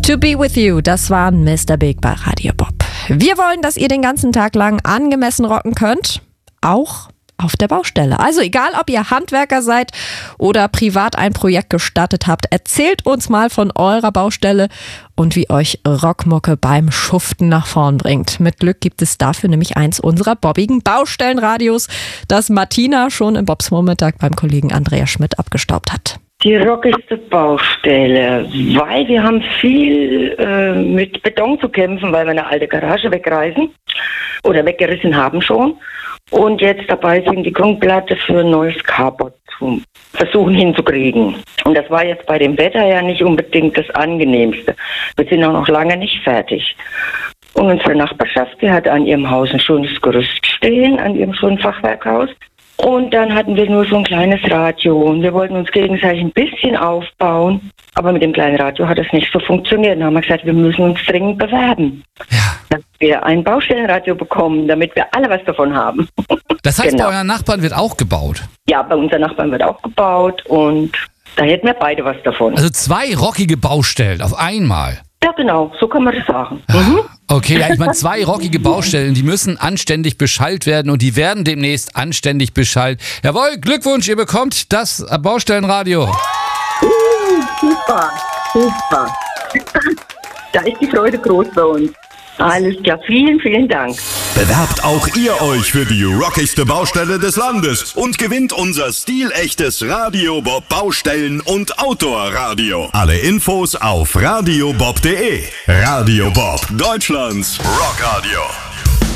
To be with you, das war Mr. Big bei Radio Bob. Wir wollen, dass ihr den ganzen Tag lang angemessen rocken könnt, auch auf der Baustelle. Also egal, ob ihr Handwerker seid oder privat ein Projekt gestartet habt, erzählt uns mal von eurer Baustelle und wie euch Rockmucke beim Schuften nach vorn bringt. Mit Glück gibt es dafür nämlich eins unserer bobbigen Baustellenradios, das Martina schon im Bobs Vormittag beim Kollegen Andreas Schmidt abgestaubt hat. Die rockigste Baustelle, weil wir haben viel mit Beton zu kämpfen, weil wir eine alte Garage wegreißen oder weggerissen haben schon und jetzt dabei sind, die Grundplatte für ein neues Carport zu versuchen hinzukriegen. Und das war jetzt bei dem Wetter ja nicht unbedingt das Angenehmste. Wir sind auch noch lange nicht fertig. Und unsere Nachbarschaft, die hat an ihrem Haus ein schönes Gerüst stehen, an ihrem schönen Fachwerkhaus. Und dann hatten wir nur so ein kleines Radio und wir wollten uns gegenseitig ein bisschen aufbauen. Aber mit dem kleinen Radio hat das nicht so funktioniert. Dann haben wir gesagt, wir müssen uns dringend bewerben. Ja. Dass wir ein Baustellenradio bekommen, damit wir alle was davon haben. Das heißt, Genau. bei euren Nachbarn wird auch gebaut? Ja, bei unseren Nachbarn wird auch gebaut und da hätten wir beide was davon. Also 2 rockige Baustellen auf einmal? Ja, genau, so kann man das sagen. Okay, ja, ich meine 2 rockige Baustellen, die müssen anständig beschallt werden und die werden demnächst anständig beschallt. Jawohl, Glückwunsch, ihr bekommt das Baustellenradio. Super, super. Da ist die Freude groß bei uns. Alles klar, vielen, vielen Dank. Bewerbt auch ihr euch für die rockigste Baustelle des Landes und gewinnt unser stilechtes Radio Bob Baustellen- und Outdoor-Radio. Alle Infos auf radiobob.de. Radio Bob, Deutschlands Rockradio.